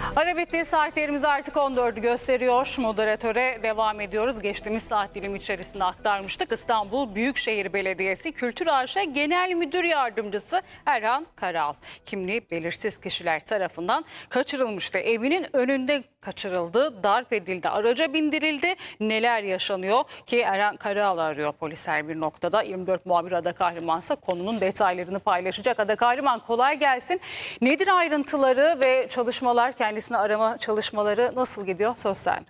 Ara bitti, saatlerimiz artık 14'ü gösteriyor. Moderatöre devam ediyoruz. Geçtiğimiz saat dilimi içerisinde aktarmıştık. İstanbul Büyükşehir Belediyesi Kültür AŞ Genel Müdür Yardımcısı Erhan Karal kimliği belirsiz kişiler tarafından kaçırılmıştı. Evinin önünde kaçırıldı, darp edildi, araca bindirildi. Neler yaşanıyor ki Erhan Karal arıyor polis her bir noktada. 24 muhabir Ada Kahramansa konunun detaylarını paylaşacak. Ada Kahraman, kolay gelsin. Nedir ayrıntıları ve çalışmalar, kendisini arama çalışmaları nasıl gidiyor? Söz sende.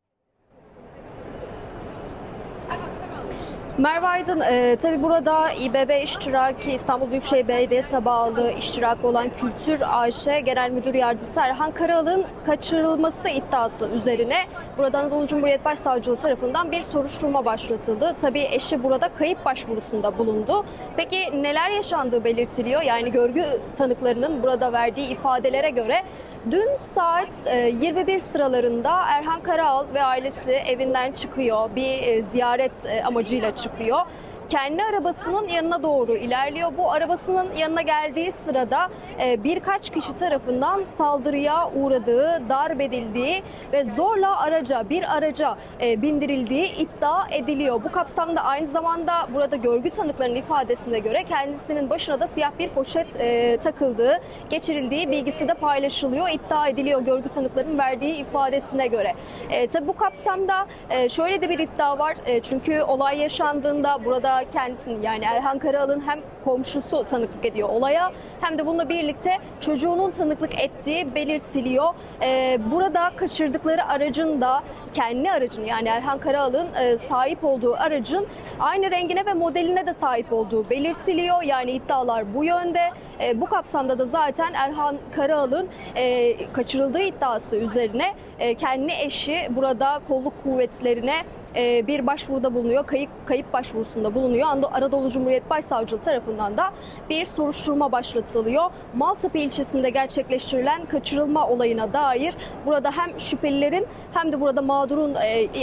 Merve Aydın, tabii burada İBB iştiraki İstanbul Büyükşehir Belediyesi'ne bağlı iştirak olan Kültür AŞ Genel Müdür Yardımcısı Erhan Karal'ın kaçırılması iddiası üzerine burada Anadolu Cumhuriyet Başsavcılığı tarafından bir soruşturma başlatıldı. Tabii eşi burada kayıp başvurusunda bulundu. Peki neler yaşandığı belirtiliyor. Yani görgü tanıklarının burada verdiği ifadelere göre dün saat 21 sıralarında Erhan Karal ve ailesi evinden çıkıyor. Bir ziyaret amacıyla çıkıyor. Kendi arabasının yanına doğru ilerliyor. Bu arabasının yanına geldiği sırada birkaç kişi tarafından saldırıya uğradığı, darp edildiği ve zorla bir araca bindirildiği iddia ediliyor. Bu kapsamda aynı zamanda burada görgü tanıklarının ifadesine göre kendisinin başına da siyah bir poşet takıldığı, geçirildiği bilgisi de paylaşılıyor, iddia ediliyor görgü tanıklarının verdiği ifadesine göre. Tabii bu kapsamda şöyle de bir iddia var. Çünkü olay yaşandığında burada kendisinin, yani Erhan Karal'ın hem komşusu tanıklık ediyor olaya, hem de bununla birlikte çocuğunun tanıklık ettiği belirtiliyor. Burada kaçırdıkları aracın da kendi aracını, yani Erhan Karal'ın sahip olduğu aracın aynı rengine ve modeline de sahip olduğu belirtiliyor. Yani iddialar bu yönde. Bu kapsamda da zaten Erhan Karal'ın kaçırıldığı iddiası üzerine kendi eşi burada kolluk kuvvetlerine bir başvuruda bulunuyor. Kayıp başvurusunda bulunuyor. Anadolu Cumhuriyet Başsavcılığı tarafından da bir soruşturma başlatılıyor. Maltepe ilçesinde gerçekleştirilen kaçırılma olayına dair burada hem şüphelilerin hem de burada mağdurun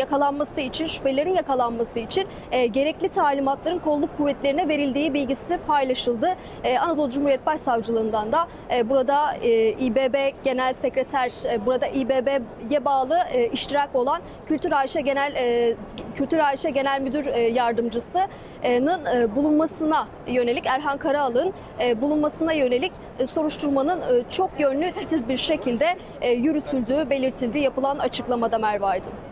şüphelilerin yakalanması için gerekli talimatların kolluk kuvvetlerine verildiği bilgisi paylaşıldı. Anadolu Cumhuriyet Başsavcılığından da burada İBB Genel Sekreter, burada İBB'ye bağlı iştirak olan Kültür AŞ Genel Müdür Yardımcısı'nın bulunmasına yönelik, Erhan Karal'ın bulunmasına yönelik soruşturmanın çok yönlü, titiz bir şekilde yürütüldüğü belirtildi yapılan açıklamada Merve Aydın.